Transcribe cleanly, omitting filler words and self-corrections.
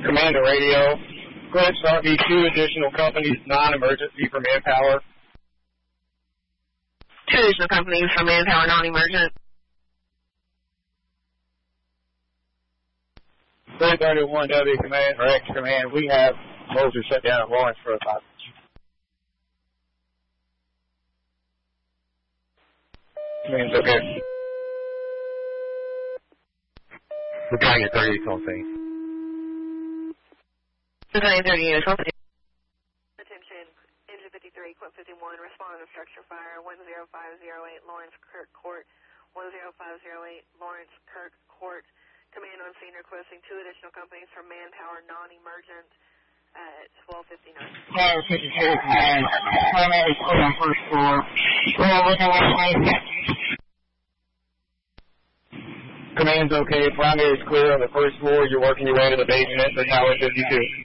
Commander Radio. Cliff Sarkey, 2 additional companies, non-emergency for manpower. 2 additional companies for manpower, non-emergent. 331W Command, or X Command, we have Moser shut down at Lawrence for a hostage. Command's okay. We're trying to get 30 something. We're trying to get 30 something. Attention, Engine 53, Quint 51, respond to structure fire, 10508 Lawrence Kirk Court, 10508 Lawrence Kirk Court. Command on scene requesting 2 additional companies for manpower non-emergent at 12:59. Fire 52, Command. Primary is clear on first floor. Command's okay. Primary is clear on the first floor. You're working your way to the basement for Tower 52.